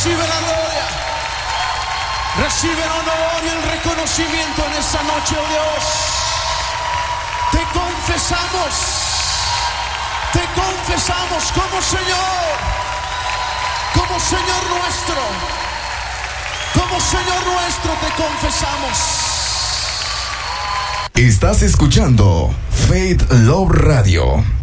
Recibe la gloria. Recibe el honor y el reconocimiento en esta noche, oh Dios. Te confesamos como Señor nuestro. Como Señor nuestro te confesamos. Estás escuchando Faith Love Radio.